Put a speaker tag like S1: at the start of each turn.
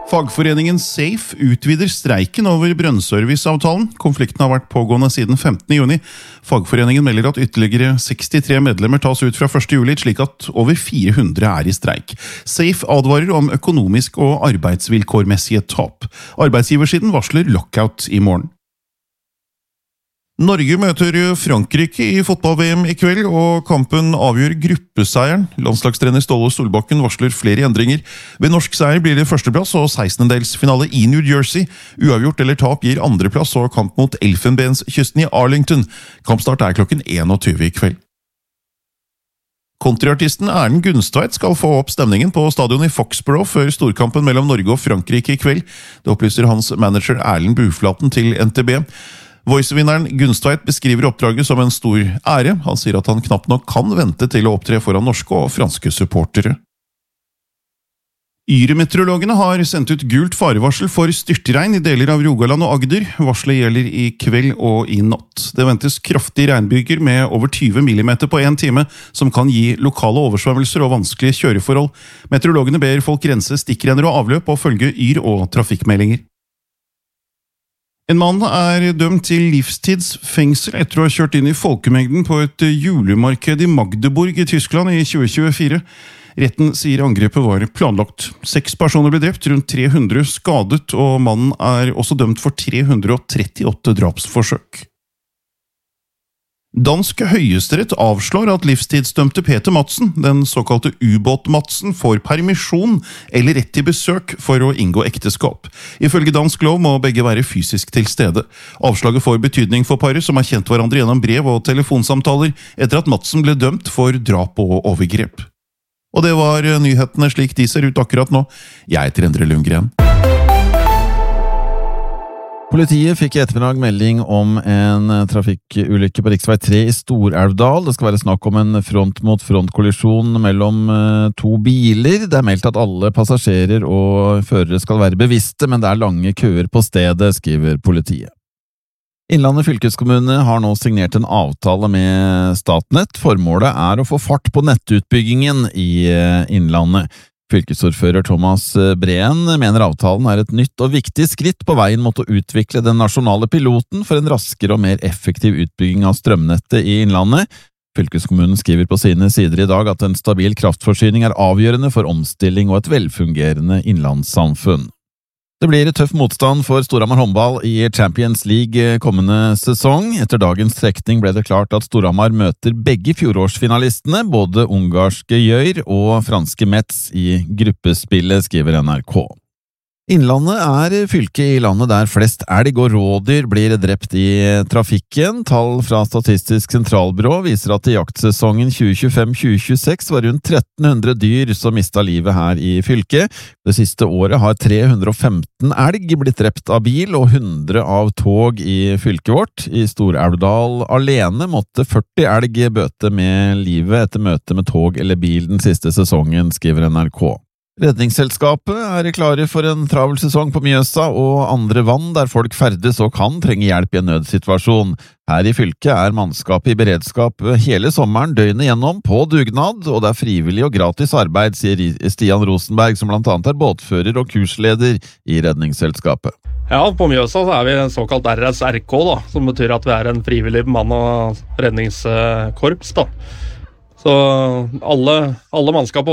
S1: Fagforeningen SAFE utvider streiken over brønnserviceavtalen. Konflikten har vært pågående siden 15. juni. Fagforeningen melder at ytterligere 63 medlemmer tas ut fra 1. juli, slik at over 400 er i streik. SAFE advarer om økonomisk og arbeidsvilkårmessige tap. Arbeidsgiversiden varsler lockout i morgen. Norge møter Frankrike i fotball-VM i kveld, og kampen avgjør gruppeseieren. Landslagstrener Ståle Solbakken varsler flere endringer. Ved norsk seier blir det førsteplass og 16-delsfinale i New Jersey. Uavgjort eller tap gir andreplass og kamp mot Elfenbenskysten i Arlington. Kampstart er klokken 21 i kveld. Countryartisten Erlend Gunstveit skal få opp stemningen på stadion i Foxborough før storkampen mellom Norge og Frankrike i kveld. Det opplyser hans manager Erlend Buflaten til NTB. Voice-vinneren Gunstveit beskriver oppdraget som en stor ære. Han sier at han knapt nok kan vente til å opptre foran norske og franske supportere. Yrmeteorologene har sendt ut gult farevarsel for styrtregn i deler av Rogaland og Agder. Varselet gjelder i kveld og i natt. Det ventes kraftige regnbyger med over 20 mm på en time, som kan gi lokale oversvømmelser og vanskelige kjøreforhold. Meteorologene ber folk rense stikkrenner og avløp og følge yr- og trafikkmeldinger. En mann er dømt til livstidsfengsel etter å ha kjørt inn i folkemengden på et julemarked i Magdeburg i Tyskland i 2024. Retten sier angrepet var planlagt. 6 personer ble drept, rundt 300 skadet, og mannen er også dømt for 338 drapsforsøk. Dansk høyesterett avslår at livstidsdømte Peter Madsen, den såkalte ubåt-Madsen, får permisjon eller rett til besøk for å inngå ekteskap. Ifølge dansk lov må begge være fysisk til stede. Avslaget får betydning for paret som har kjent hverandre gjennom brev og telefonsamtaler etter at Madsen ble dømt for drap og overgrep. Og det var nyhetene slik de ser ut akkurat nå. Jeg heter Endre Lundgren.
S2: Politiet fikk i ettermiddag melding om en trafikkulykke på riksvei 3 i Stor-Elvdal. Det skal være snakk om en front-mot-front-kollisjon mellom 2 biler. Det er meldt at alle passasjerer og førere skal være bevisste, men det er lange køer på stedet, skriver politiet. Innlandet fylkeskommune har nå signert en avtale med Statnett. Formålet er å få fart på nettutbyggingen i Innlandet. Fylkesordfører Thomas Breen mener avtalen er et nytt og viktig skritt på veien mot å utvikle den nasjonale piloten for en raskere og mer effektiv utbygging av strømnettet i Innlandet. Fylkeskommunen skriver på sine sider i dag at en stabil kraftforsyning er avgjørende for omstilling og et velfungerende innlandssamfunn. Det blir tøff motstand for Storhamar håndball i Champions League kommende sesong. Etter dagens trekning ble det klart at Storhamar møter begge fjorårsfinalistene, både ungarske Gjøyr og franske Metz i gruppespillet, skriver NRK. Innlandet er fylket i landet der flest elg og rådyr blir drept i trafikken. Tall fra Statistisk sentralbyrå viser at i jaktsesongen 2025-2026 var rundt 1300 dyr som mistet livet her i fylket. Det siste året har 315 elg blitt drept av bil og 100 av tog i fylket vårt. I Stor-Elvdal alene måtte 40 elg bøte med livet etter møte med tog eller bil den siste sesongen, skriver NRK. Redningsselskapet er klare for en travel sesong på Mjøsa og andre vann der folk ferdes og kan trenge hjelp i en nødsituasjon. Her i fylket er mannskapet i beredskap hele sommeren døgnet gjennom på dugnad, og det er frivillig og gratis arbeid, sier Stian Rosenberg, som blant annet er båtfører og kursleder i Redningsselskapet.
S3: Ja, på Mjøsa så er vi en såkalt RSRK, da, som betyr at vi er en frivillig bemann- og redningskorps, da. Så alle mannskap